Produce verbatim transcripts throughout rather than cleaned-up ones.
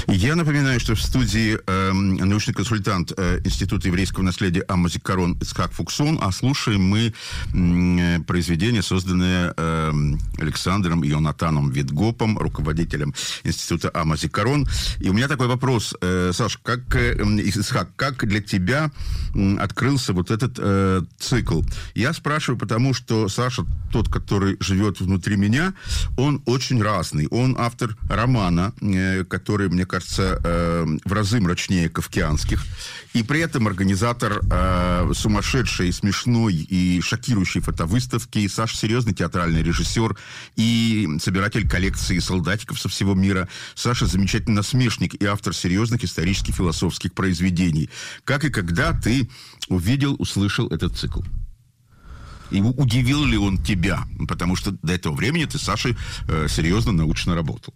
Я напоминаю, что в студии э, научный консультант э, Института еврейского наследия Amos Зикарон Ицхак Фуксон, а слушаем мы э, произведение, созданное э, Александром Йонатаном Витгопом, руководителем Института Amos Зикарон. И у меня такой вопрос, э, Саш, как, э, Ицхак, как для тебя э, открылся вот этот э, цикл? Я спрашиваю, потому что Саша, тот, который живет внутри меня, он очень разный. Он автор романа, э, который, мне кажется, э, в разы мрачнее кафкианских, и при этом организатор э, сумасшедшей, смешной и шокирующей фотовыставки. Саша серьезный театральный режиссер и собиратель коллекции солдатиков со всего мира. Саша замечательный насмешник и автор серьезных исторических философских произведений. Как и когда ты увидел, услышал этот цикл? И удивил ли он тебя? Потому что до этого времени ты с Сашей э, серьезно научно работал.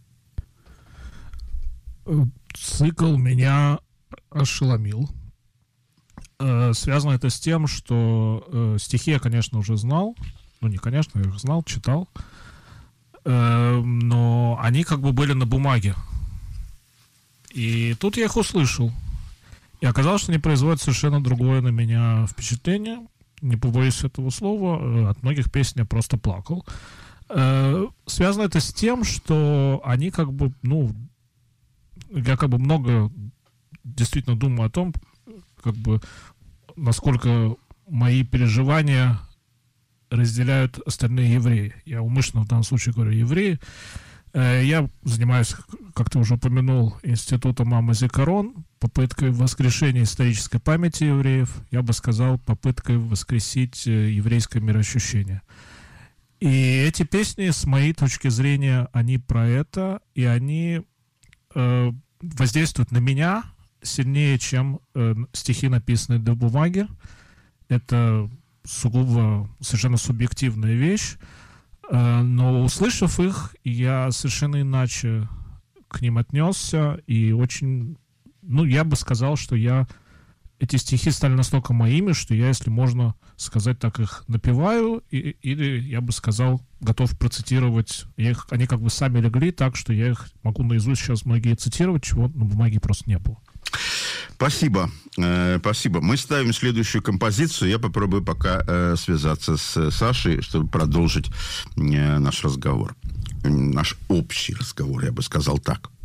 Цикл меня ошеломил. Э, связано это с тем, что э, стихи я, конечно, уже знал. Ну, не конечно, я их знал, читал. Э, но они как бы были на бумаге. И тут я их услышал. И оказалось, что они производят совершенно другое на меня впечатление. Не побоюсь этого слова. От многих песен я просто плакал. Э, связано это с тем, что они как бы, ну... Я как бы много действительно думаю о том, как бы, насколько мои переживания разделяют остальные евреи. Я умышленно в данном случае говорю евреи. Я занимаюсь, как ты уже упомянул, институтом Amos Зикарон, попыткой воскрешения исторической памяти евреев, я бы сказал, попыткой воскресить еврейское мироощущение. И эти песни, с моей точки зрения, они про это, и они э, воздействуют на меня сильнее, чем э, стихи, написанные для бумаги. Это сугубо совершенно субъективная вещь. Но, услышав их, я совершенно иначе к ним отнесся, и очень, ну, я бы сказал, что я, эти стихи стали настолько моими, что я, если можно сказать так, их напеваю, и, или, я бы сказал, готов процитировать, я их, они как бы сами легли так, что я их могу наизусть сейчас многие цитировать, чего на бумаге просто не было. Спасибо. Э, спасибо. Мы ставим следующую композицию. Я попробую пока э, связаться с Сашей, чтобы продолжить э, наш разговор. Наш общий разговор, я бы сказал так.